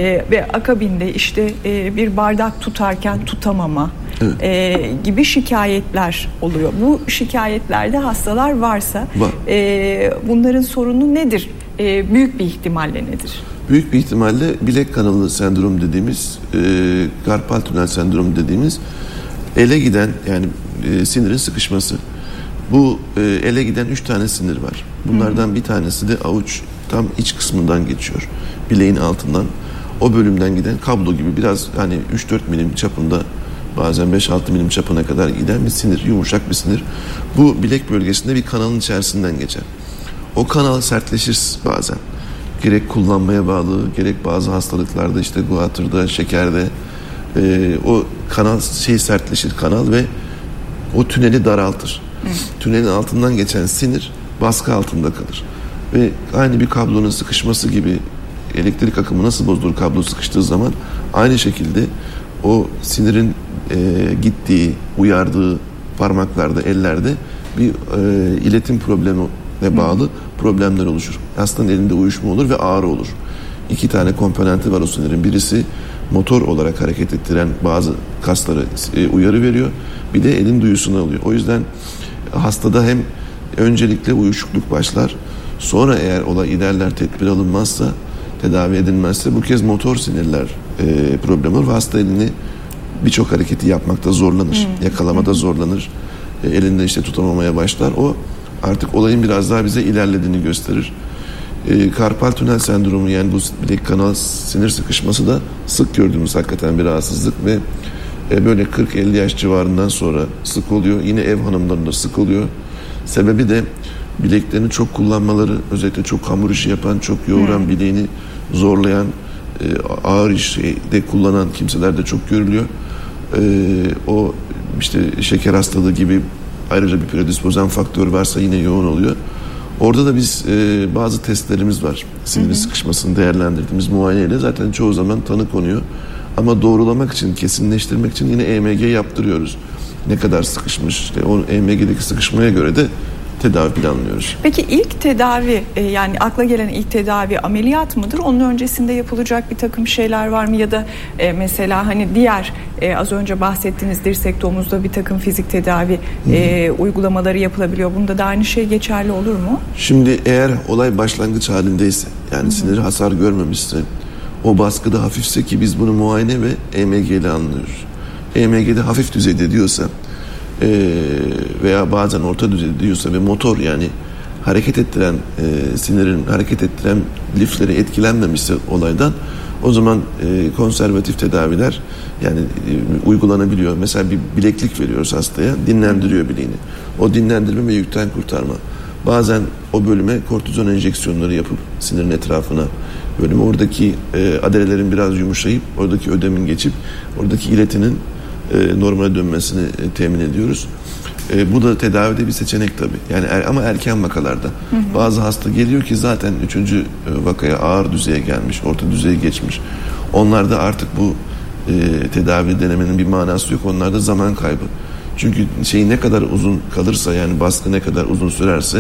ve akabinde işte bir bardak tutarken tutamama. Evet. Gibi şikayetler oluyor. Bu şikayetlerde hastalar varsa bunların sorunu nedir? Büyük bir ihtimalle nedir? Büyük bir ihtimalle bilek kanalı sendrom dediğimiz, karpal tünel sendrom dediğimiz ele giden, yani sinirin sıkışması. Bu ele giden 3 tane sinir var. Bunlardan bir tanesi de avuç tam iç kısmından geçiyor. Bileğin altından. O bölümden giden kablo gibi biraz hani 3-4 milim çapında, bazen 5-6 milim çapına kadar giden bir sinir, yumuşak bir sinir. Bu bilek bölgesinde bir kanalın içerisinden geçer. O kanal sertleşir bazen. Gerek kullanmaya bağlı, gerek bazı hastalıklarda, işte guatırda, şekerde o kanal sertleşir kanal ve o tüneli daraltır. Tünelin altından geçen sinir baskı altında kalır. Ve aynı bir kablonun sıkışması gibi, elektrik akımı nasıl bozulur kablo sıkıştığı zaman, aynı şekilde o sinirin gittiği, uyardığı parmaklarda, ellerde bir iletim problemine bağlı problemler oluşur. Hastanın elinde uyuşma olur ve ağrı olur. 2 tane komponenti var o sinirin. Birisi motor olarak hareket ettiren bazı kaslara uyarı veriyor. Bir de elin duyusunu alıyor. O yüzden hastada hem öncelikle uyuşukluk başlar. Sonra eğer olay ilerler, tedbir alınmazsa, tedavi edilmezse bu kez motor sinirler problem olur ve hasta elini birçok hareketi yapmakta zorlanır. Yakalamada zorlanır. Elinde işte tutamamaya başlar. O artık olayın biraz daha bize ilerlediğini gösterir. Karpal tünel sendromu, yani bu bilek kanal sinir sıkışması da sık gördüğümüz hakikaten bir rahatsızlık ve böyle 40-50 yaş civarından sonra sık oluyor. Yine ev hanımlarında sık oluyor. Sebebi de bileklerini çok kullanmaları, özellikle çok hamur işi yapan, çok yoğuran, bileğini zorlayan, ağır işte kullanan kimselerde çok görülüyor. O işte şeker hastalığı gibi ayrıca bir predispozan faktör varsa yine yoğun oluyor. Orada da biz bazı testlerimiz var. Sinirin sıkışmasını değerlendirdiğimiz muayeneyle zaten çoğu zaman tanı konuyor. Ama doğrulamak için, kesinleştirmek için yine EMG yaptırıyoruz. Ne kadar sıkışmış, işte o EMG'deki sıkışmaya göre de tedavi planlıyoruz. Peki ilk tedavi, yani akla gelen ilk tedavi ameliyat mıdır? Onun öncesinde yapılacak bir takım şeyler var mı? Ya da mesela hani diğer az önce bahsettiğiniz dirsektomuzda bir takım fizik tedavi uygulamaları yapılabiliyor. Bunda da aynı şey geçerli olur mu? Şimdi eğer olay başlangıç halindeyse, yani sinir hasar görmemişse, o baskıda hafifse, ki biz bunu muayene ve EMG ile anlıyoruz. EMG'de hafif düzeyde diyorsa veya bazen orta düzeyde diyorsa ve motor, yani hareket ettiren sinirin hareket ettiren lifleri etkilenmemişse olaydan, o zaman konservatif tedaviler yani uygulanabiliyor. Mesela bir bileklik veriyoruz hastaya, dinlendiriyor bileğini. O dinlendirme ve yükten kurtarma. Bazen o bölüme kortizon enjeksiyonları yapıp sinirin etrafına bölümü, oradaki adalelerin biraz yumuşayıp oradaki ödemin geçip oradaki iletinin normale dönmesini temin ediyoruz. Bu da tedavide bir seçenek tabii. Yani ama erken vakalarda. Bazı hasta geliyor ki zaten 3. vakaya ağır düzeye gelmiş, orta düzeye geçmiş. Onlarda artık bu tedavi denemenin bir manası yok. Onlarda zaman kaybı. Çünkü ne kadar uzun kalırsa, yani baskı ne kadar uzun sürerse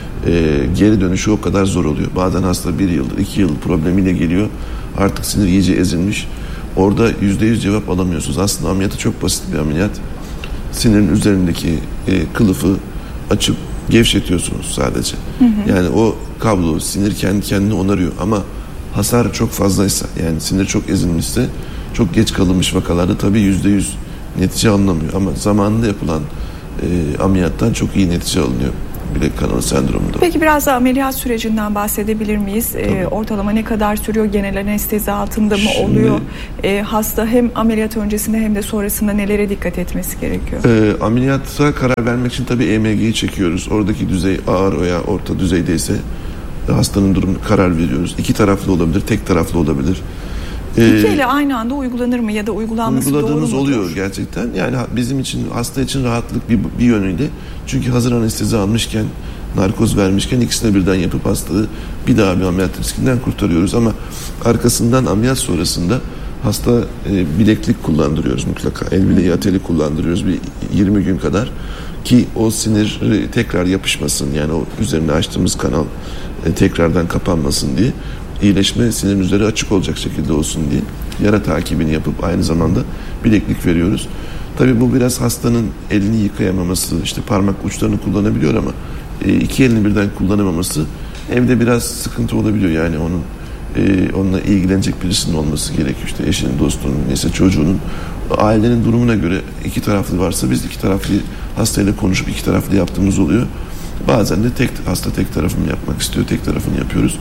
geri dönüşü o kadar zor oluyor. Bazen hasta 1 yıl, 2 yıl problemiyle geliyor. Artık sinir iyice ezilmiş. Orada %100 cevap alamıyorsunuz. Aslında ameliyatı çok basit bir ameliyat. Sinirin üzerindeki kılıfı açıp gevşetiyorsunuz sadece. Yani o kablo, sinir kendi kendini onarıyor. Ama hasar çok fazlaysa, yani sinir çok ezilmişse, çok geç kalınmış vakalarda tabii %100 netice alınamıyor. Ama zamanında yapılan ameliyattan çok iyi netice alınıyor bilek kanalı sendromunda. Peki biraz da ameliyat sürecinden bahsedebilir miyiz? Ortalama ne kadar sürüyor? Genel anestezi altında mı oluyor? Hasta hem ameliyat öncesinde hem de sonrasında nelere dikkat etmesi gerekiyor? Ameliyata karar vermek için tabii EMG'yi çekiyoruz. Oradaki düzey ağır veya orta düzeydeyse hastanın durumuna karar veriyoruz. 2 taraflı olabilir, tek taraflı olabilir. İkiyle aynı anda uygulanır mı ya da uygulanması doğru mudur? Uyguladığımız oluyor gerçekten. Yani bizim için, hasta için rahatlık bir yönüyle. Çünkü hazır anestezi almışken, narkoz vermişken ikisini birden yapıp hastayı bir daha bir ameliyat riskinden kurtarıyoruz. Ama arkasından ameliyat sonrasında hasta bileklik kullandırıyoruz mutlaka. El bileği, ateli kullandırıyoruz bir 20 gün kadar. Ki o sinir tekrar yapışmasın, yani o üzerine açtığımız kanal tekrardan kapanmasın diye. İyileşme sinirin üzeri açık olacak şekilde olsun diye yara takibini yapıp aynı zamanda bileklik veriyoruz. Tabii bu biraz hastanın elini yıkayamaması, işte parmak uçlarını kullanabiliyor ama 2 elini birden kullanamaması evde biraz sıkıntı olabiliyor. Yani onunla ilgilenecek birisinin olması gerekiyor. İşte eşinin, dostunun, neyse çocuğunun, ailenin durumuna göre 2 taraflı varsa biz 2 taraflı hastayla konuşup 2 taraflı yaptığımız oluyor. Bazen de hasta tek tarafını yapmak istiyor, tek tarafını yapıyoruz.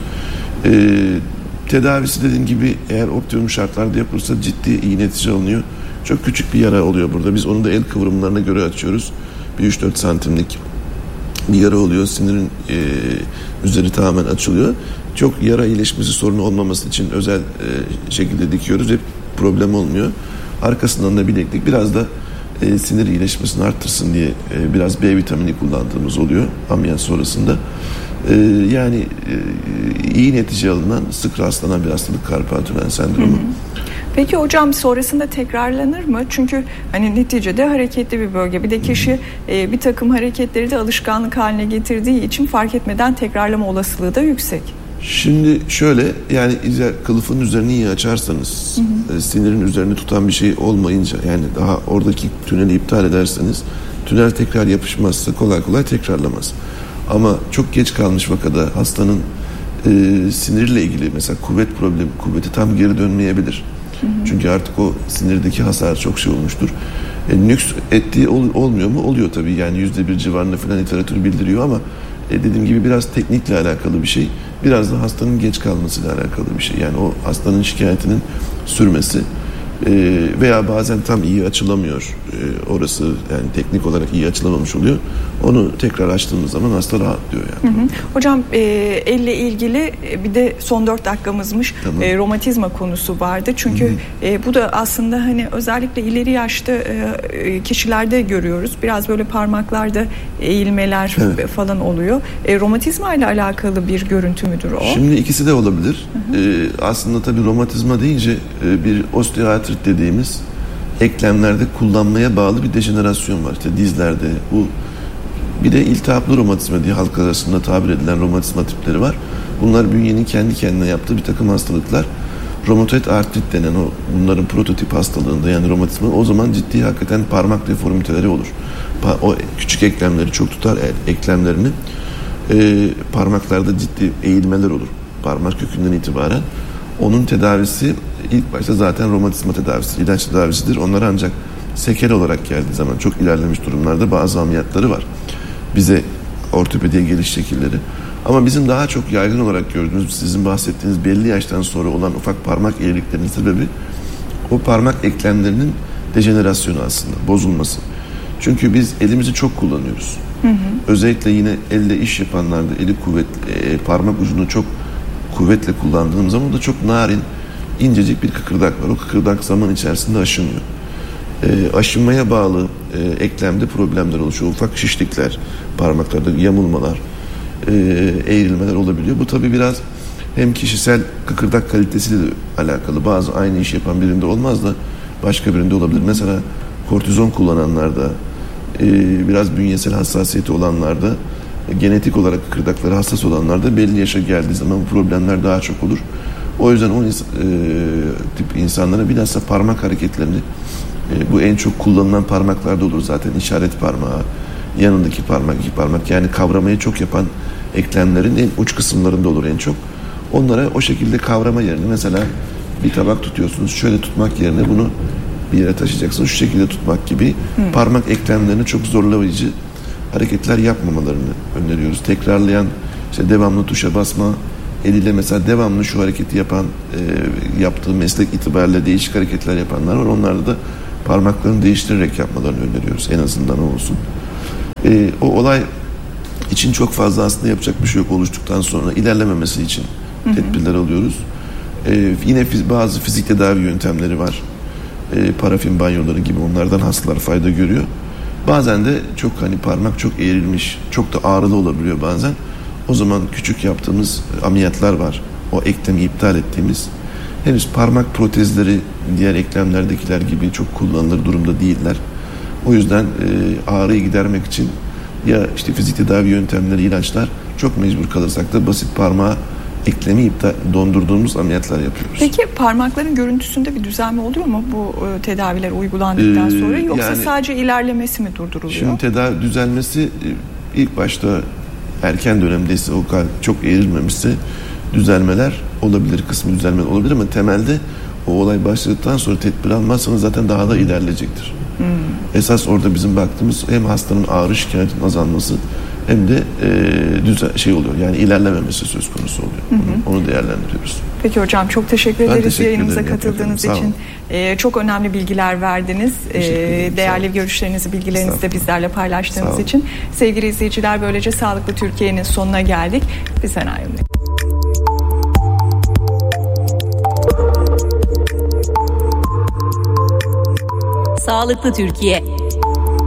Tedavisi dediğim gibi eğer optimum şartlarda yapılırsa ciddi iyi netice alınıyor. Çok küçük bir yara oluyor burada. Biz onu da el kıvrımlarına göre açıyoruz. Bir 3-4 santimlik bir yara oluyor. Sinirin üzeri tamamen açılıyor. Çok yara iyileşmesi sorunu olmaması için özel şekilde dikiyoruz. Hep problem olmuyor. Arkasından da bileklik biraz da sinir iyileşmesini arttırsın diye biraz B vitamini kullandığımız oluyor ameliyat sonrasında. Yani iyi netice alınan, sık rastlanan bir hastalık karpal tünel sendromu. Peki hocam sonrasında tekrarlanır mı? Çünkü hani neticede hareketli bir bölge. Bir de kişi bir takım hareketleri de alışkanlık haline getirdiği için fark etmeden tekrarlama olasılığı da yüksek. Şimdi şöyle, yani kılıfın üzerini iyi açarsanız, sinirin üzerini tutan bir şey olmayınca, yani daha oradaki tüneli iptal ederseniz tünel tekrar yapışmazsa kolay kolay tekrarlamaz. Ama çok geç kalmış vakada hastanın sinirle ilgili mesela kuvveti tam geri dönmeyebilir. Çünkü artık o sinirdeki hasar çok şey olmuştur. Nüks ettiği olmuyor mu? Oluyor tabii, yani %1 civarında falan literatür bildiriyor ama dediğim gibi biraz teknikle alakalı bir şey. Biraz da hastanın geç kalmasıyla alakalı bir şey. Yani o hastanın şikayetinin sürmesi veya bazen tam iyi açılamıyor. Orası yani teknik olarak iyi açılamamış oluyor. Onu tekrar açtığımız zaman hasta rahatlıyor yani. Hocam elle ilgili bir de son 4 dakikamızmış. Tamam. Romatizma konusu vardı. Çünkü bu da aslında hani özellikle ileri yaşta kişilerde görüyoruz. Biraz böyle parmaklarda eğilmeler falan oluyor. Romatizma ile alakalı bir görüntü müdür o? Şimdi ikisi de olabilir. Aslında tabii romatizma deyince bir osteoartrit dediğimiz eklemlerde kullanmaya bağlı bir dejenerasyon var. İşte dizlerde bu, bir de iltihaplı romatizma diye halk arasında tabir edilen romatizma tipleri var. Bunlar bünyenin kendi kendine yaptığı bir takım hastalıklar. Romatoid artrit denen bunların prototip hastalığında, yani romatizma, o zaman ciddi hakikaten parmak deformiteleri olur. O küçük eklemleri çok tutar, eklemlerini. Parmaklarda ciddi eğilmeler olur. Parmak kökünden itibaren. Onun tedavisi ilk başta zaten romatizma tedavisi, ilaç tedavisidir. Onlar ancak sekel olarak geldiği zaman çok ilerlemiş durumlarda bazı ameliyatları var. Bize ortopediye geliş şekilleri. Ama bizim daha çok yaygın olarak gördüğünüz, sizin bahsettiğiniz belli yaştan sonra olan ufak parmak eğriliklerinin sebebi o parmak eklemlerinin dejenerasyonu aslında, bozulması. Çünkü biz elimizi çok kullanıyoruz. Özellikle yine elle iş yapanlarda eli kuvvetli, parmak ucunu çok kuvvetle kullandığımız zaman da çok narin, incecik bir kıkırdak var. O kıkırdak zaman içerisinde aşınıyor. Aşınmaya bağlı eklemde problemler oluşuyor. Ufak şişlikler, parmaklarda yamulmalar, eğrilmeler olabiliyor. Bu tabii biraz hem kişisel kıkırdak kalitesiyle de alakalı. Bazı aynı iş yapan birinde olmaz da başka birinde olabilir. Mesela kortizon kullananlarda, biraz bünyesel hassasiyeti olanlarda, genetik olarak kıkırdakları hassas olanlarda belli yaşa geldiği zaman bu problemler daha çok olur. O yüzden o tip insanlara bilhassa parmak hareketlerini, bu en çok kullanılan parmaklarda olur zaten, işaret parmağı, yanındaki parmak, iki parmak, yani kavramayı çok yapan eklemlerin en uç kısımlarında olur en çok. Onlara o şekilde kavrama yerine, mesela bir tabak tutuyorsunuz, şöyle tutmak yerine bunu bir yere taşıyacaksınız, şu şekilde tutmak gibi parmak eklemlerini çok zorlayıcı hareketler yapmamalarını öneriyoruz. Tekrarlayan, işte devamlı tuşa basma, eliyle mesela devamlı şu hareketi yapan, yaptığı meslek itibariyle değişik hareketler yapanlar var. Onlarda da parmaklarını değiştirerek yapmalarını öneriyoruz. En azından o olsun. O olay için çok fazla aslında yapacak bir şey yok oluştuktan sonra. İlerlememesi için tedbirler alıyoruz. Yine bazı fizik tedavi yöntemleri var. Parafin banyoları gibi, onlardan hastalar fayda görüyor. Bazen de çok parmak çok eğrilmiş, çok da ağrılı olabiliyor bazen. O zaman küçük yaptığımız ameliyatlar var. O eklemi iptal ettiğimiz. Henüz parmak protezleri diğer eklemlerdekiler gibi çok kullanılır durumda değiller. O yüzden ağrıyı gidermek için ya işte fizik tedavi yöntemleri, ilaçlar, çok mecbur kalırsak da basit parmağı eklemi dondurduğumuz ameliyatlar yapıyoruz. Peki parmakların görüntüsünde bir düzelme oluyor mu bu tedaviler uygulandıktan sonra, yoksa yani, sadece ilerlemesi mi durduruluyor? Şimdi tedavi düzelmesi ilk başta erken dönemdeyse, o kadar çok eğrilmemişse düzelmeler olabilir, kısmı düzelmeler olabilir, ama temelde o olay başladıktan sonra tedbir almazsanız zaten daha da ilerleyecektir. Esas orada bizim baktığımız hem hastanın ağrı şikayetinin azalması hem de oluyor, yani ilerlememesi söz konusu oluyor. Onu değerlendiriyoruz. Peki hocam, çok teşekkür ederiz yayınımıza katıldığınız için. Çok önemli bilgiler verdiniz. Değerli görüşlerinizi, bilgilerinizi de bizlerle paylaştığınız için. Sevgili izleyiciler, böylece Sağlıklı Türkiye'nin sonuna geldik. Bizden ayrılmayın. Sağlıklı Türkiye.